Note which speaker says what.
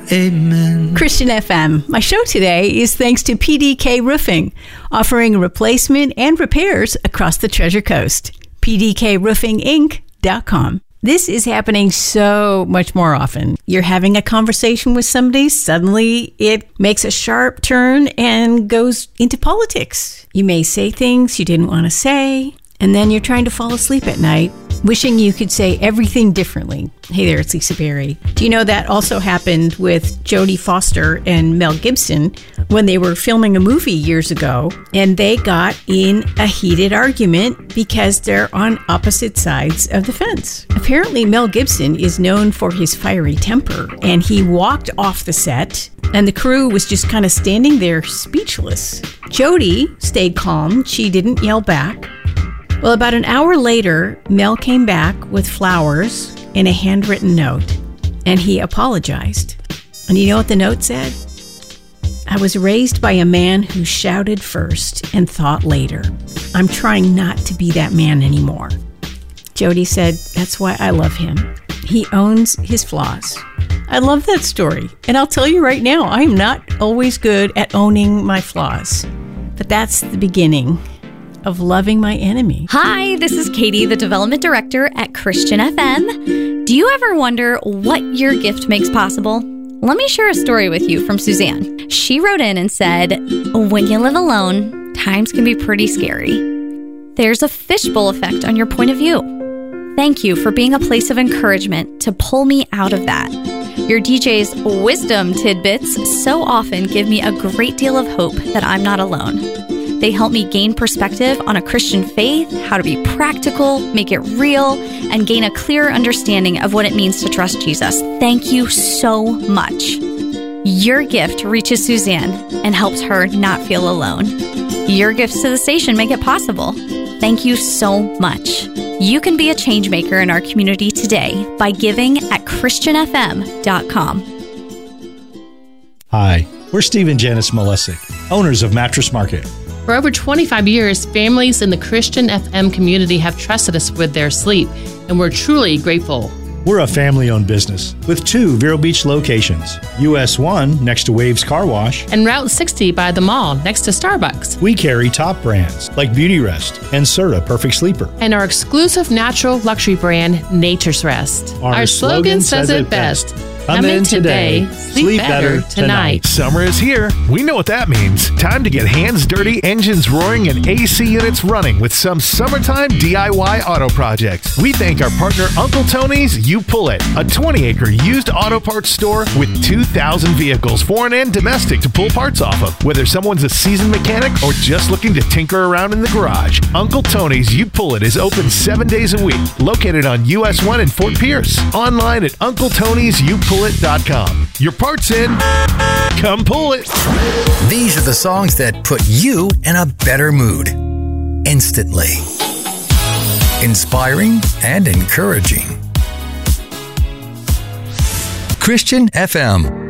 Speaker 1: Amen.
Speaker 2: Christian FM. My show today is thanks to PDK Roofing, offering replacement and repairs across the Treasure Coast. PDKRoofingInc.com. This is happening so much more often. You're having a conversation with somebody, suddenly it makes a sharp turn and goes into politics. You may say things you didn't want to say, and then you're trying to fall asleep at night, wishing you could say everything differently. Hey there, it's Lisa Berry. Do you know that also happened with Jodie Foster and Mel Gibson when they were filming a movie years ago, and they got in a heated argument because they're on opposite sides of the fence. Apparently, Mel Gibson is known for his fiery temper, and he walked off the set, and the crew was just kind of standing there speechless. Jodie stayed calm. She didn't yell back. Well, about an hour later, Mel came back with flowers and a handwritten note, and he apologized. And you know what the note said? I was raised by a man who shouted first and thought later. I'm trying not to be that man anymore. Jodie said, that's why I love him. He owns his flaws. I love that story. And I'll tell you right now, I'm not always good at owning my flaws. But that's the beginning of loving my enemy.
Speaker 3: Hi, this is Katie, the Development Director at Christian FM. Do you ever wonder what your gift makes possible? Let me share a story with you from Suzanne. She wrote in and said, when you live alone, times can be pretty scary. There's a fishbowl effect on your point of view. Thank you for being a place of encouragement to pull me out of that. Your DJ's wisdom tidbits so often give me a great deal of hope that I'm not alone. They help me gain perspective on a Christian faith, how to be practical, make it real, and gain a clearer understanding of what it means to trust Jesus. Thank you so much. Your gift reaches Suzanne and helps her not feel alone. Your gifts to the station make it possible. Thank you so much. You can be a change maker in our community today by giving at ChristianFM.com.
Speaker 4: Hi, we're Steve and Janice Malesic, owners of Mattress Market.
Speaker 5: For over 25 years, families in the Christian FM community have trusted us with their sleep, and we're truly grateful.
Speaker 4: We're a family-owned business with 2 Vero Beach locations, US 1 next to Waves Car Wash,
Speaker 5: and Route 60 by the mall next to Starbucks.
Speaker 4: We carry top brands like Beauty Rest and Serta Perfect Sleeper.
Speaker 5: And our exclusive natural luxury brand, Nature's Rest. Our slogan says it best. Come in today, sleep better tonight.
Speaker 6: Summer is here. We know what that means. Time to get hands dirty, engines roaring, and AC units running with some summertime DIY auto projects. We thank our partner Uncle Tony's You Pull It, a 20-acre used auto parts store with 2,000 vehicles, foreign and domestic, to pull parts off of. Whether someone's a seasoned mechanic or just looking to tinker around in the garage, Uncle Tony's You Pull It is open 7 days a week, located on US 1 in Fort Pierce. Online at UncleTony'sYouPullIt.com. Your part's in. Come pull it.
Speaker 7: These are the songs that put you in a better mood instantly. Inspiring and encouraging. Christian FM.